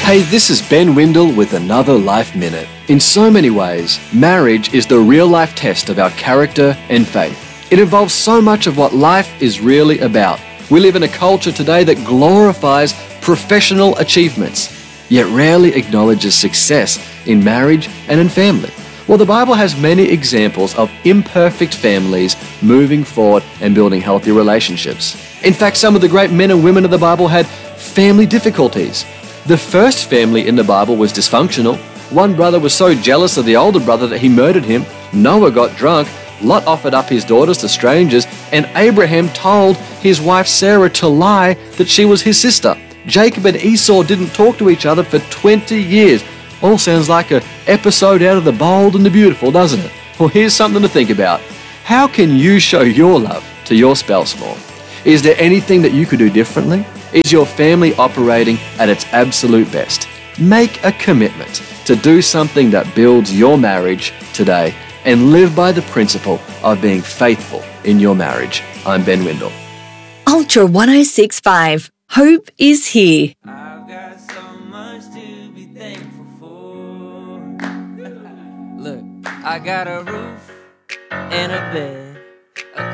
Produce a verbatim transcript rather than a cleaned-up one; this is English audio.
Hey, this is Ben Windle with another Life Minute. In so many ways, marriage is the real-life test of our character and faith. It involves so much of what life is really about. We live in a culture today that glorifies professional achievements, yet rarely acknowledges success in marriage and in family. Well, the Bible has many examples of imperfect families moving forward and building healthy relationships. In fact, some of the great men and women of the Bible had family difficulties. The first family in the Bible was dysfunctional. One brother was so jealous of the older brother that he murdered him. Noah got drunk. Lot offered up his daughters to strangers, and Abraham told his wife Sarah to lie that she was his sister. Jacob and Esau didn't talk to each other for twenty years. All sounds like an episode out of The Bold and the Beautiful, doesn't it? Well, here's something to think about. How can you show your love to your spouse more? Is there anything that you could do differently? Is your family operating at its absolute best? Make a commitment to do something that builds your marriage today and live by the principle of being faithful in your marriage. I'm Ben Windle. Ultra one oh six point five. Hope is here. I've got so much to be thankful for. Look, I got a roof and a bed.